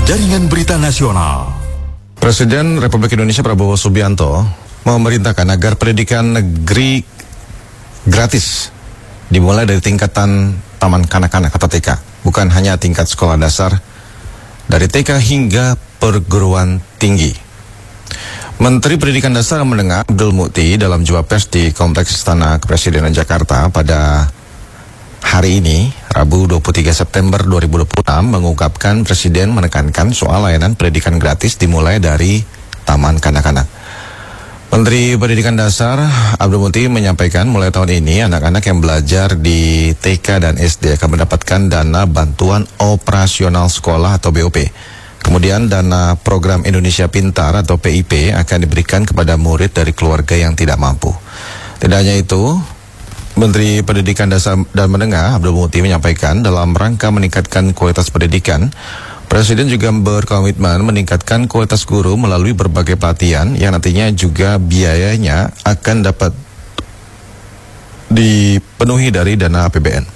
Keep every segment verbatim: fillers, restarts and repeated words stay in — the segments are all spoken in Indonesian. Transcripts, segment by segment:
Jaringan Berita Nasional. Presiden Republik Indonesia Prabowo Subianto memerintahkan agar pendidikan negeri gratis dimulai dari tingkatan taman kanak-kanak atau T K, bukan hanya tingkat sekolah dasar dari T K hingga perguruan tinggi. Menteri Pendidikan Dasar dan Menengah Abdul Mukti dalam jumpa pers di Kompleks Istana Kepresidenan Jakarta pada hari ini, Rabu dua puluh tiga September dua ribu dua puluh enam, mengungkapkan Presiden menekankan soal layanan pendidikan gratis dimulai dari taman kanak-kanak. Menteri Pendidikan Dasar Abdul Mukti menyampaikan mulai tahun ini anak-anak yang belajar di T K dan S D akan mendapatkan dana bantuan operasional sekolah atau B O P. Kemudian dana program Indonesia Pintar atau P I P akan diberikan kepada murid dari keluarga yang tidak mampu. Tidak hanya itu, Menteri Pendidikan Dasar dan Menengah Abdul Mukti menyampaikan dalam rangka meningkatkan kualitas pendidikan, Presiden juga berkomitmen meningkatkan kualitas guru melalui berbagai pelatihan yang nantinya juga biayanya akan dapat dipenuhi dari dana A P B N.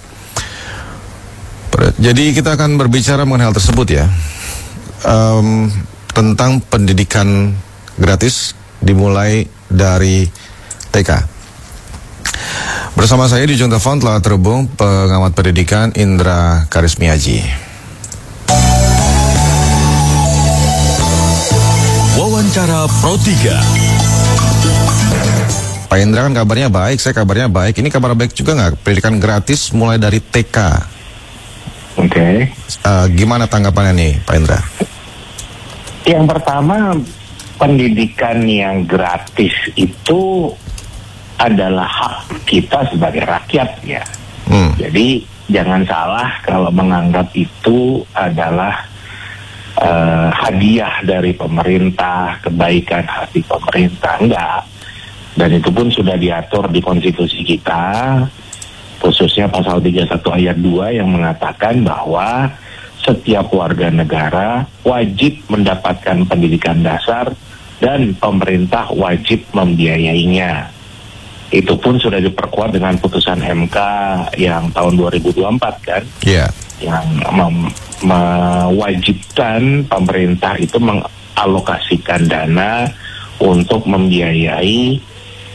Jadi kita akan berbicara mengenai hal tersebut ya. Um, tentang pendidikan gratis dimulai dari T K. Bersama saya di ujung telepon telah terhubung pengamat pendidikan Indra Karismiaji. Wawancara Pro tiga. Pak Indra, kan kabarnya baik, saya kabarnya baik. Ini kabar baik juga nggak? Pendidikan gratis mulai dari T K. Oke. Okay. Uh, gimana tanggapannya nih, Pak Indra? Yang pertama, pendidikan yang gratis itu adalah hak kita sebagai rakyat ya. Hmm. Jadi jangan salah kalau menganggap itu adalah uh, hadiah dari pemerintah, kebaikan hati pemerintah. Enggak. Dan itu pun sudah diatur di konstitusi kita, khususnya pasal tiga puluh satu ayat dua yang mengatakan bahwa setiap warga negara wajib mendapatkan pendidikan dasar dan pemerintah wajib membiayainya. Itu pun sudah diperkuat dengan putusan M K yang tahun dua ribu dua puluh empat kan, yeah. yang mem- mewajibkan pemerintah itu mengalokasikan dana untuk membiayai